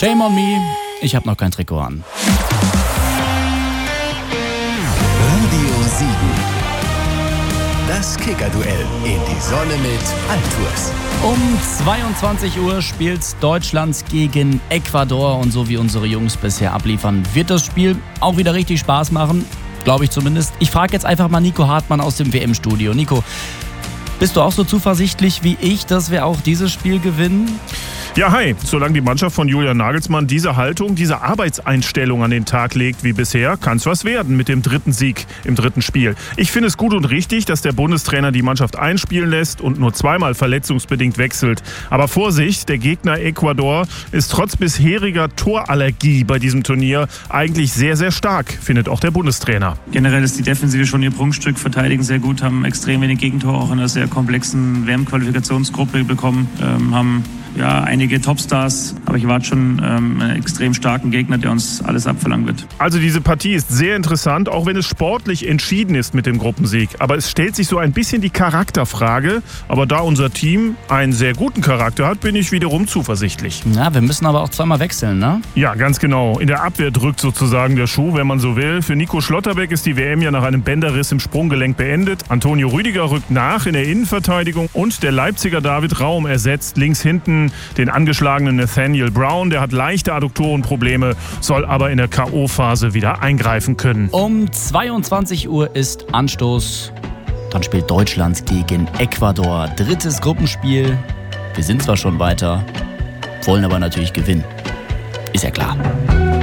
Shame on me, ich habe noch kein Trikot an. Radio 7. Das Kicker-Duell in die Sonne mit Altours. Um 22 Uhr spielt Deutschland gegen Ecuador und so wie unsere Jungs bisher abliefern, wird das Spiel auch wieder richtig Spaß machen, glaube ich zumindest. Ich frage jetzt einfach mal Nico Hartmann aus dem WM-Studio. Nico, bist du auch so zuversichtlich wie ich, dass wir auch dieses Spiel gewinnen? Ja, hi. Solange die Mannschaft von Julian Nagelsmann diese Haltung, diese Arbeitseinstellung an den Tag legt wie bisher, kann es was werden mit dem dritten Sieg im dritten Spiel. Ich finde es gut und richtig, dass der Bundestrainer die Mannschaft einspielen lässt und nur zweimal verletzungsbedingt wechselt. Aber Vorsicht, der Gegner Ecuador ist trotz bisheriger Torallergie bei diesem Turnier eigentlich sehr, sehr stark, findet auch der Bundestrainer. Generell ist die Defensive schon ihr Prunkstück, verteidigen sehr gut, haben extrem wenig Gegentore, auch in einer sehr komplexen WM-Qualifikationsgruppe bekommen, haben einige Topstars, aber ich erwarte schon einen extrem starken Gegner, der uns alles abverlangen wird. Also diese Partie ist sehr interessant, auch wenn es sportlich entschieden ist mit dem Gruppensieg. Aber es stellt sich so ein bisschen die Charakterfrage. Aber da unser Team einen sehr guten Charakter hat, bin ich wiederum zuversichtlich. Ja, wir müssen aber auch zweimal wechseln, ne? Ja, ganz genau. In der Abwehr drückt sozusagen der Schuh, wenn man so will. Für Nico Schlotterbeck ist die WM ja nach einem Bänderriss im Sprunggelenk beendet. Antonio Rüdiger rückt nach in der Innenverteidigung und der Leipziger David Raum ersetzt links hinten den angeschlagenen Nathaniel Brown. Der hat leichte Adduktorenprobleme, soll aber in der K.O.-Phase wieder eingreifen können. Um 22 Uhr ist Anstoß. Dann spielt Deutschland gegen Ecuador. Drittes Gruppenspiel. Wir sind zwar schon weiter, wollen aber natürlich gewinnen. Ist ja klar.